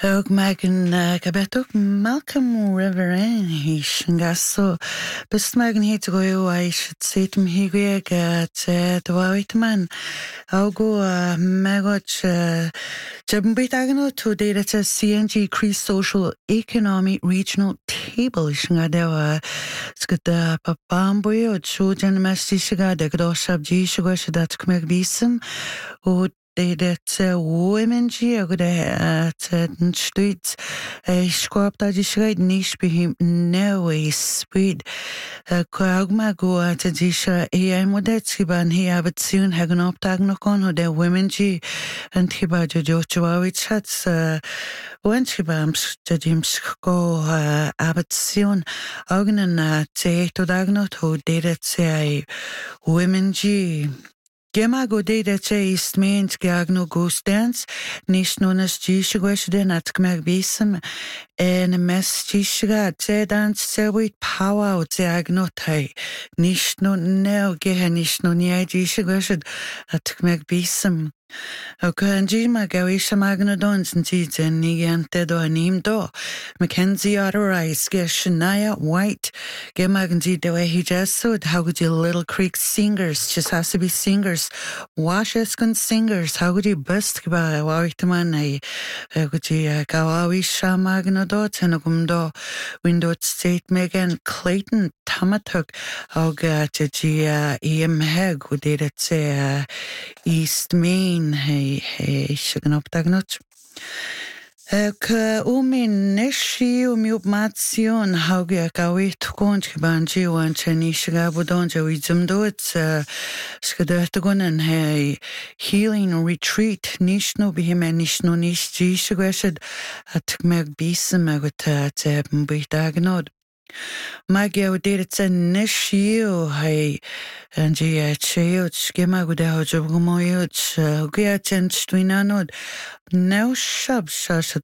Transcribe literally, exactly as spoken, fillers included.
Ook megan uh, gabet ook Malcolm River in hís an gas so bist megan hé go I should say to me he at the white man I'll go uh, me got jebn bit agano to data to C N G Cree Social Economic Regional Table is nga dewa skut uh, papamboy o cho jan mesti shiga de gdo shabji shiga shidat kmek bisem o They that women G a good at the streets a squab that is right niche be him no way speed a quagma go at the disha a modetski ban he have soon hagen up tag no con or the women G and hiba jojo which hats when she bams James go abatsion agnen at to dagnot who did it say women G. Gemma go dé dat sé is meint geagno gostens, nis nonas gisha gweshden at kmerk bisem, en mes gisha tse dans tse wit power o tse agnotai, nis no neo gehe nis no nie gisha gweshed at kmerk bisem. Ok, en jima gawisha magna dons en tidsen ni ante do anim do. Mackenzie Otterice, ge Shania White, ge maganzi de way he just so how could you Little Creek singers, just has to be singers. Wash escon singers, how could you bust ba wawitaman ay how could you gawisha magna do tenogum do window state Megan Clayton Tamatuk, how got ji E M Heg who did it say East Main. Hey, hey, sigan opdagnot. Ka umin neshi umi upmatsion haugia kawi tukon chibanji wan chani shiga budon jawi zumdo it's skadatagonan hey healing retreat nishno bihime nishno nish ji shigweshad at meg bisem agut te mbitagnod. Magia did it and nishio hey and ye chayot skema guda jobumoyot giat and twinanod now shab shashat